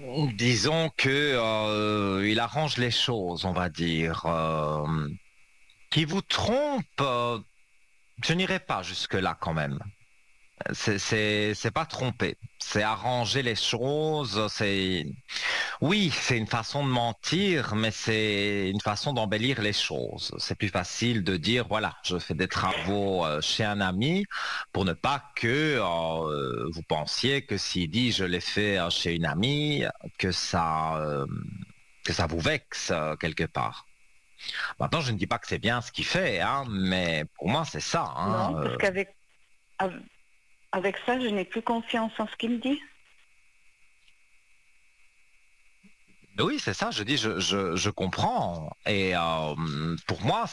Disons que il arrange les choses, on va dire. Qui vous trompe, je n'irai pas jusque-là quand même. C'est pas tromper, c'est arranger les choses. C'est oui, c'est une façon de mentir, mais c'est une façon d'embellir les choses. C'est plus facile de dire voilà, je fais des travaux chez un ami pour ne pas que vous pensiez que s'il dit je l'ai fait chez une amie, que ça euh, que ça vous vexe quelque part. Maintenant, je ne dis pas que c'est bien ce qu'il fait, hein, mais pour moi c'est ça. Non, parce av- avec ça, je n'ai plus confiance en ce qu'il me dit. Oui, c'est ça, je dis, je comprends. Et pour moi,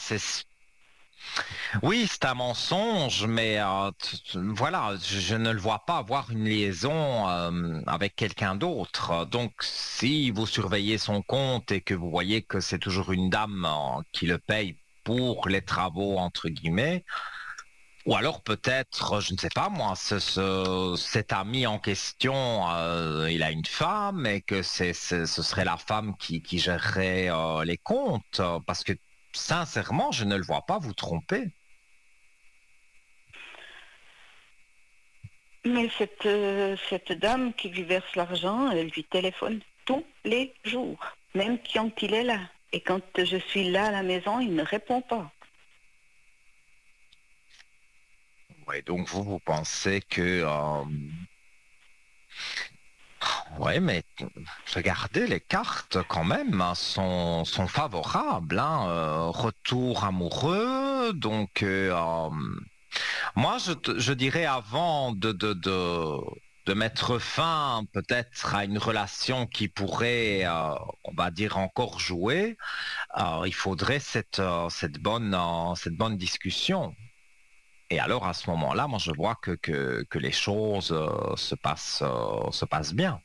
oui, c'est un mensonge, mais voilà, je ne le vois pas avoir une liaison avec quelqu'un d'autre. Donc, si vous surveillez son compte et que vous voyez que c'est toujours une dame qui le paye pour les travaux, entre guillemets, ou alors peut-être, je ne sais pas moi, cet ami en question, il a une femme et que ce serait la femme qui gérerait les comptes, parce que sincèrement, je ne le vois pas vous tromper. Mais cette dame qui lui verse l'argent, elle lui téléphone tous les jours, même quand il est là. Et quand je suis là à la maison, il ne répond pas. Ouais, donc vous pensez que, ouais, mais regardez, les cartes quand même hein, sont favorables, hein, retour amoureux, donc. Moi, je dirais avant de mettre fin peut-être à une relation qui pourrait, on va dire, encore jouer, il faudrait cette bonne discussion. Et alors, à ce moment-là, moi, je vois que les choses se passent bien.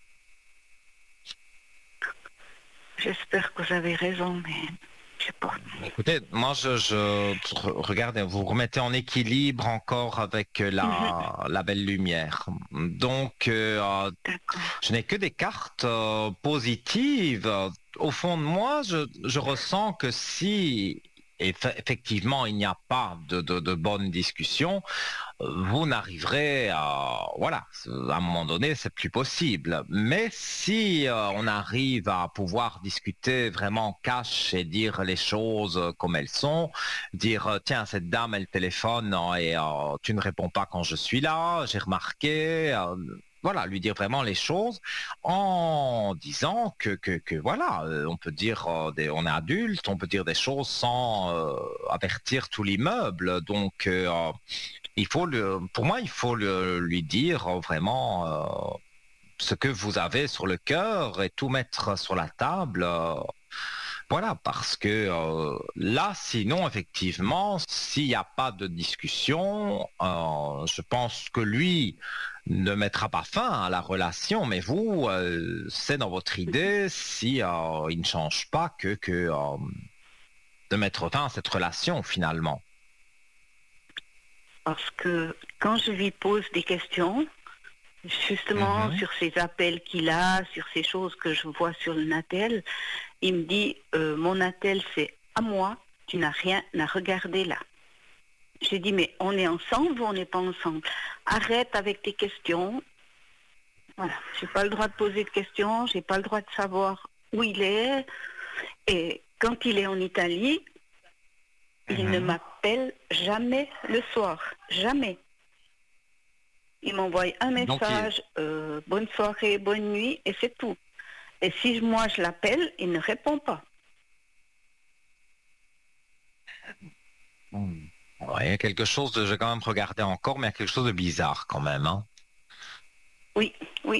J'espère que vous avez raison, mais je sais pas. Écoutez, moi, regardez, vous remettez en équilibre encore avec Mhm, la belle lumière. Donc, d'accord. je n'ai que des cartes positives. Au fond de moi, je ressens que si effectivement il n'y a pas de bonne discussion, vous n'arriverez à... Voilà, à un moment donné, c'est plus possible. Mais si on arrive à pouvoir discuter vraiment cash et dire les choses comme elles sont, dire, tiens, cette dame, elle téléphone et tu ne réponds pas quand je suis là, j'ai remarqué... voilà, lui dire vraiment les choses en disant que voilà, on peut dire, on est adulte, on peut dire des choses sans avertir tout l'immeuble. Donc, pour moi, il faut lui dire vraiment ce que vous avez sur le cœur et tout mettre sur la table. Voilà, parce que là, sinon, effectivement, s'il n'y a pas de discussion, je pense que lui ne mettra pas fin à la relation, mais vous, c'est dans votre idée, si il ne change pas, de mettre fin à cette relation finalement. Parce que quand je lui pose des questions, justement Mhm. sur ces appels qu'il a, sur ces choses que je vois sur le Natel, il me dit mon Natel c'est à moi, tu n'as rien à regarder là. J'ai dit mais on est ensemble ou on n'est pas ensemble? Arrête avec tes questions. Voilà, j'ai pas le droit de poser de questions, j'ai pas le droit de savoir où il est. Et quand il est en Italie, il ne Mhm. m'appelle jamais le soir, jamais. Il m'envoie un Donc, message, bonne soirée, bonne nuit, et c'est tout. Et si moi je l'appelle, il ne répond pas. ouais, il y a quelque chose de, je vais quand même regarder encore, mais il y a quelque chose de bizarre quand même, hein. Oui, oui.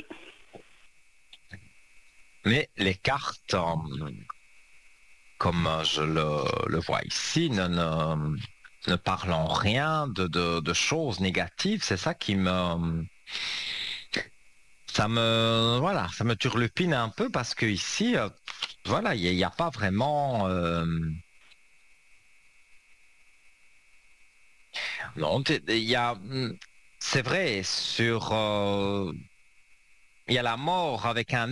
Mais les cartes, comme le vois ici, ne parlent en rien de choses négatives. C'est ça qui voilà, ça me turlupine un peu parce que ici, voilà, il y a pas vraiment, non, il y a, c'est vrai, il y a la mort avec un